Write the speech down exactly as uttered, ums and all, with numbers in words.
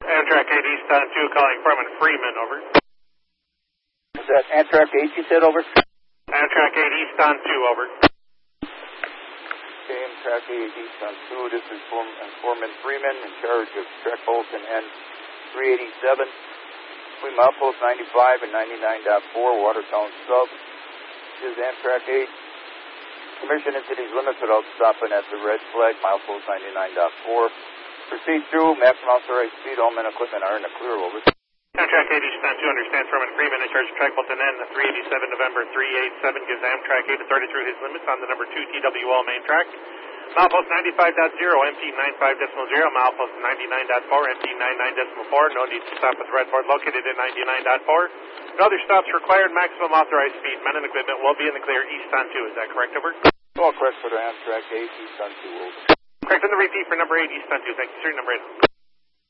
Amtrak eight East on two, calling from and Freeman, over. Is that Amtrak eight you said, over? Amtrak eight East on two, over. Okay, Amtrak eight East on two, this is Form, Foreman Freeman in charge of Trek Bolton N three eighty-seven. Between milepost ninety-five and ninety-nine point four, Watertown Sub. This is Amtrak eight. Commission into these limits without stopping at the red flag, milepost ninety-nine point four. Proceed through, maximum authorized speed, all men equipment are in the clear, over. Amtrak eight East on two, understands from and Freeman in charge of Trek Bolton N three eighty-seven, November three eighty-seven, gives Amtrak eight authority through his limits on the number two T W L main track. Milepost ninety-five point zero, M P ninety-five point zero, milepost ninety-nine point four, M P ninety-nine point four. No need to stop at the red board located at ninety-nine point four. No other stops required. Maximum authorized speed. Men and equipment will be in the clear east on two. Is that correct, over? All correct for the Amtrak eight East on two, over. Correct on the repeat for number eight East on two. Thank you, sir. Number eight.